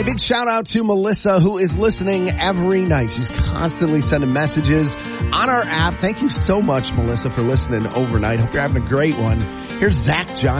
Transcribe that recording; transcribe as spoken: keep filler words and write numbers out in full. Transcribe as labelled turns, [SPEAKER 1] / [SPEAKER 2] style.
[SPEAKER 1] Hey, big shout out to Melissa, who is listening every night. She's constantly sending messages on our app. Thank you so much, Melissa, for listening overnight. Hope you're having a great one. Here's Zach Johnson.